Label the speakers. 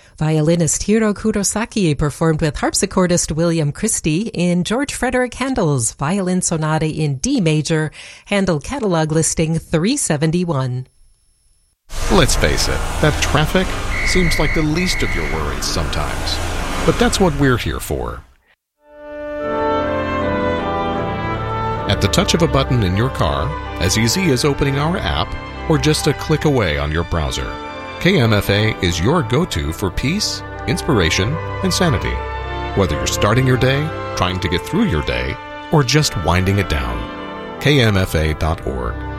Speaker 1: Violinist Hiro Kurosaki performed with harpsichordist William Christie in George Frederick Handel's Violin Sonata in D major, Handel catalog listing 371.
Speaker 2: Let's face it, that traffic seems like the least of your worries sometimes. But that's what we're here for. At the touch of a button in your car, as easy as opening our app, or just a click away on your browser, KMFA is your go-to for peace, inspiration, and sanity. Whether you're starting your day, trying to get through your day, or just winding it down. KMFA.org.